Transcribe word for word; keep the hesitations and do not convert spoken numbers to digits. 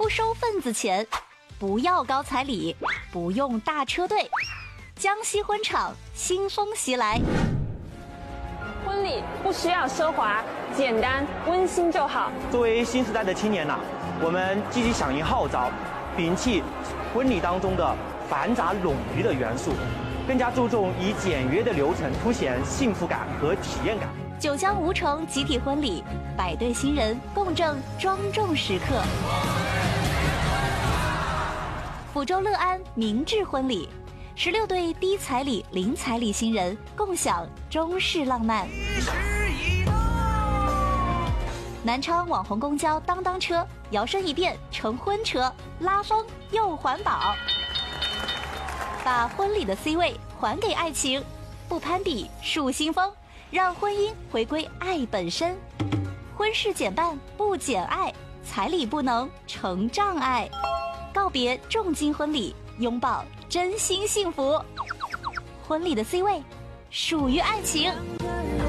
不收份子钱，不要高彩礼，不用大车队。江西婚场新风袭来。 婚礼不需要奢华，简单温馨就好。 作为新时代的青年呐、啊，我们积极响应号召，摒弃婚礼当中的繁杂冗余的元素，更加注重以简约的流程凸显幸福感和体验感。 九江吴城集体婚礼，百对新人共振庄重时刻。抚州乐安明志婚礼，十六对低彩礼、零彩礼新人共享中式浪漫。南昌网红公交当当车摇身一变成婚车，拉风又环保，把婚礼的 C 位还给爱情，不攀比树新风，让婚姻回归爱本身。婚事减半不减爱，彩礼不能成障碍。告别重金婚礼，拥抱真心幸福。婚礼的 C 位属于爱情。